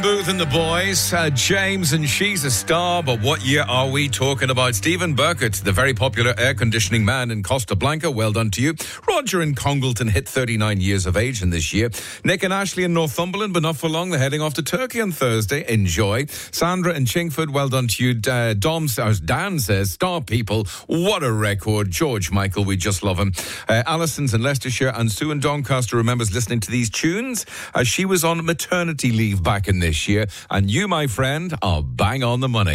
Booth and the boys, James and She's a Star, but what year are we talking about? Stephen Burkett, the very popular air conditioning man in Costa Blanca, well done to you. Roger in Congleton hit 39 years of age in this year. Nick and Ashley in Northumberland, but not for long, they're heading off to Turkey on Thursday. Enjoy. Sandra in Chingford, well done to you. Dan says, Star people, what a record. George Michael, we just love him. Alison's in Leicestershire, and Sue in Doncaster remembers listening to these tunes as she was on maternity leave back in this year, and you, my friend, are bang on the money.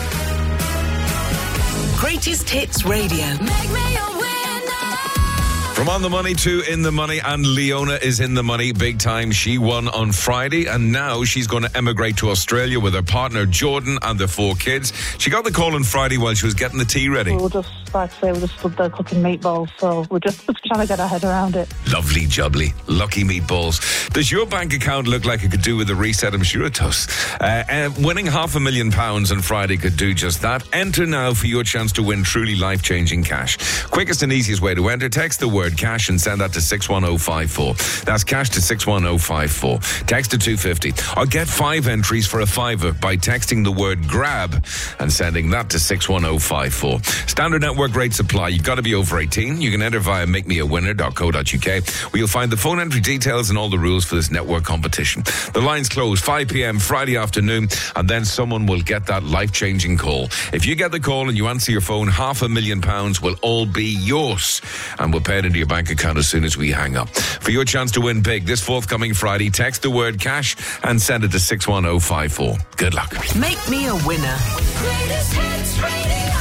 Greatest Hits Radio. Make me a winner. From on the money to in the money, and Leona is in the money big time. She won on Friday, and now she's going to emigrate to Australia with her partner Jordan and their 4 kids. She got the call on Friday while she was getting the tea ready. We were just, like I say, we just stood there cooking meatballs, so we're just trying to get our head around it. Lovely jubbly, lucky meatballs. Does your bank account look like it could do with a reset? I'm sure it does. Winning £500,000 on Friday could do just that. Enter now for your chance to win truly life-changing cash. Quickest and easiest way to enter, text the word cash and send that to 61054. That's cash to 61054. Text to 250. Or get 5 entries for a £5 by texting the word grab and sending that to 61054. Standard network rates apply. You've got to be over 18. You can enter via makemeawinner.co.uk, where you'll find the phone entry details and all the rules for this network competition. The lines close 5 p.m. Friday afternoon, and then someone will get that life-changing call. If you get the call and you answer your phone, £500,000 will all be yours, and we'll pay it into your bank account as soon as we hang up. For your chance to win big this forthcoming Friday, text the word cash and send it to 61054. Good luck. Make me a winner. Greatest Hits Radio.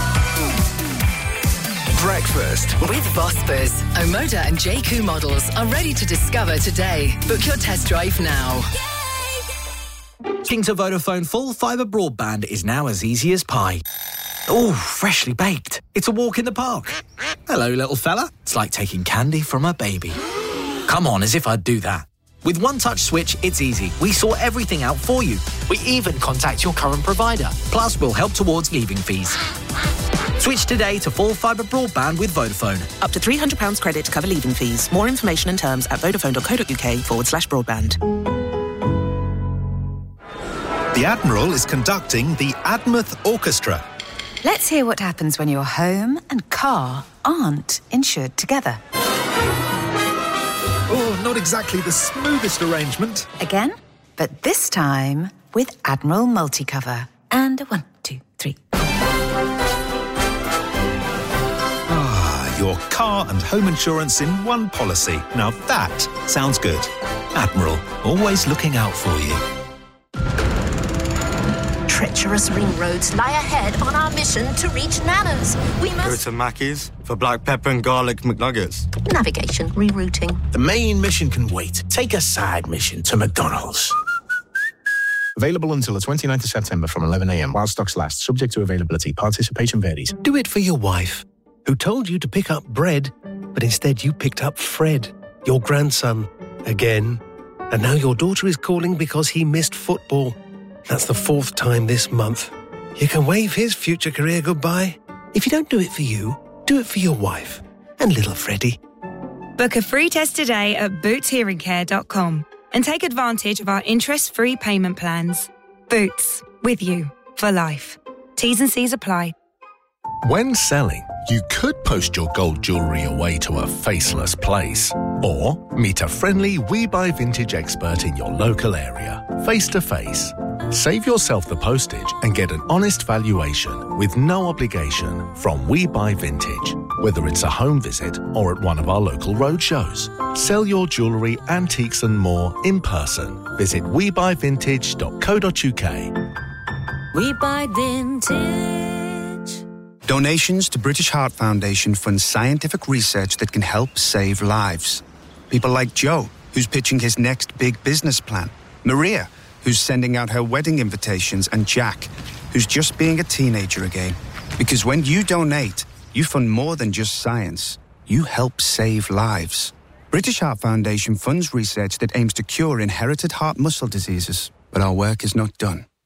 Breakfast with Vosper's. Omoda and JQ models are ready to discover today. Book your test drive now. Switching to Vodafone full fibre broadband is now as easy as pie. Oh, freshly baked. It's a walk in the park. Hello, little fella. It's like taking candy from a baby. Come on, as if I'd do that. With One Touch Switch, it's easy. We sort everything out for you. We even contact your current provider. Plus, we'll help towards leaving fees. Switch today to full fibre broadband with Vodafone. Up to £300 credit to cover leaving fees. More information and terms at vodafone.co.uk/broadband. The Admiral is conducting the Admouth Orchestra. Let's hear what happens when your home and car aren't insured together. Oh, not exactly the smoothest arrangement. Again, but this time with Admiral Multicover. And 1, 2, 3. Your car and home insurance in one policy. Now that sounds good. Admiral, always looking out for you. Treacherous ring roads lie ahead on our mission to reach Nana's. We Go must... to Mackey's for black pepper and garlic McNuggets. Navigation, rerouting. The main mission can wait. Take a side mission to McDonald's. Available until the 29th of September from 11 a.m. while stocks last. Subject to availability. Participation varies. Do it for your wife, who told you to pick up bread, but instead you picked up Fred, your grandson, again. And now your daughter is calling because he missed football. That's the 4th time this month. You can wave his future career goodbye. If you don't do it for you, do it for your wife and little Freddie. Book a free test today at bootshearingcare.com and take advantage of our interest-free payment plans. Boots, with you for life. T's and C's apply. When selling, you could post your gold jewellery away to a faceless place, or meet a friendly We Buy Vintage expert in your local area, face to face. Save yourself the postage and get an honest valuation with no obligation from We Buy Vintage, whether it's a home visit or at one of our local roadshows. Sell your jewellery, antiques and more in person. Visit webuyvintage.co.uk. We Buy Vintage. Donations to British Heart Foundation fund scientific research that can help save lives. People like Joe, who's pitching his next big business plan. Maria, who's sending out her wedding invitations. And Jack, who's just being a teenager again. Because when you donate, you fund more than just science. You help save lives. British Heart Foundation funds research that aims to cure inherited heart muscle diseases. But our work is not done.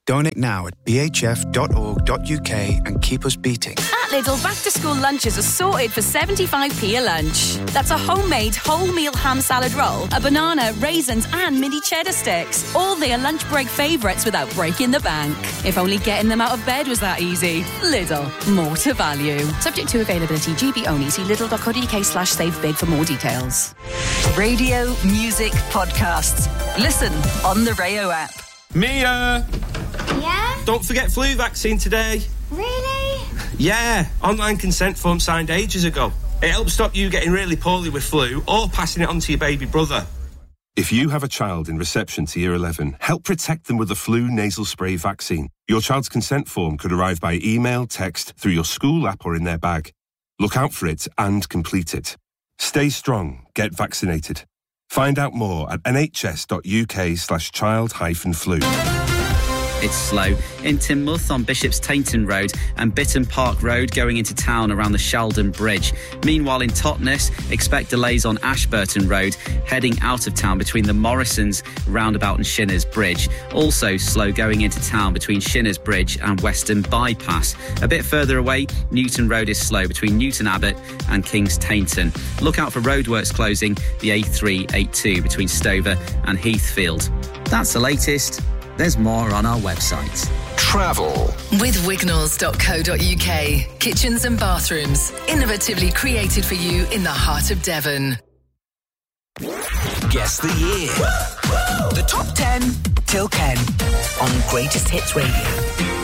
Donate now at bhf.org.uk and keep us beating. At Lidl, back-to-school lunches are sorted for 75p a lunch. That's a homemade whole-meal ham salad roll, a banana, raisins and mini cheddar sticks. All their lunch break favourites without breaking the bank. If only getting them out of bed was that easy. Lidl, more to value. Subject to availability, GB only. See lidl.co.uk/savebig for more details. Radio, music, podcasts. Listen on the Rayo app. Mia! Yeah? Don't forget flu vaccine today. Really? Yeah, online consent form signed ages ago. It helps stop you getting really poorly with flu or passing it on to your baby brother. If you have a child in reception to Year 11, help protect them with the flu nasal spray vaccine. Your child's consent form could arrive by email, text, through your school app or in their bag. Look out for it and complete it. Stay strong. Get vaccinated. Find out more at nhs.uk/child-flu. It's slow in Teignmouth on Bishop's Tainton Road and Bitton Park Road going into town around the Sheldon Bridge. Meanwhile, in Totnes, expect delays on Ashburton Road heading out of town between the Morrisons roundabout and Shinners Bridge. Also slow going into town between Shinners Bridge and Western Bypass. A bit further away, Newton Road is slow between Newton Abbot and King's Tainton. Look out for roadworks closing the A382 between Stover and Heathfield. That's the latest. There's more on our website. Travel with Wignalls.co.uk. Kitchens and bathrooms, innovatively created for you in the heart of Devon. Guess the year. The top 10 till 10 on Greatest Hits Radio.